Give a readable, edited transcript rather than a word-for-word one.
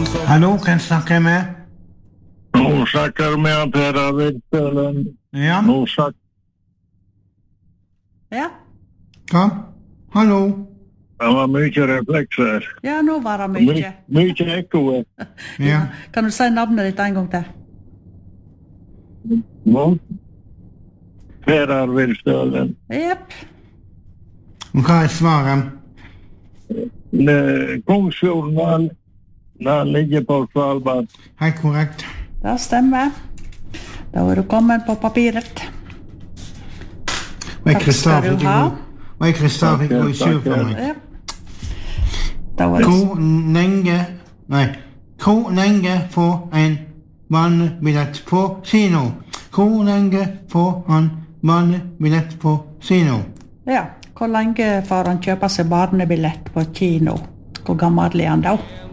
Hallo, hvem snakker jeg med? Nå snakker med Per Arvid. Ja, Nå snakker Ja, hva? Hallo? det var mye reflekser. ja, nå var det mye. Mye ekko. Ja. Kan du si navnet ditt en gang til? Nå. Per Arvid Stølen. Jepp. Og hva er svaret? Kongsfjorden, den ligger på Svalbard. Helt korrekt. Det stemmer. Da er du kommet på papiret. Og jeg Takk skal du ha. Og jeg Kristian fikk gå i sur for meg. Jepp. Da var det Hvor lenge får en barnebillett på kino? Hvor lenge får han barnebillett på kino? Ja, hvor lenge får han kjøpe seg barnebillett på kino? Hvor gammel er han da?